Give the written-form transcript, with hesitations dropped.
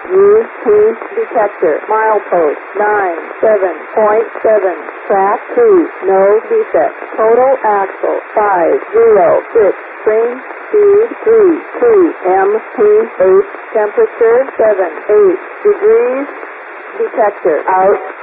UP detector. Milepost 97.7. Track 2. No defect. Total axle 506. Spring speed 3. MP8. Temperature 7. 8 degrees. Detector out.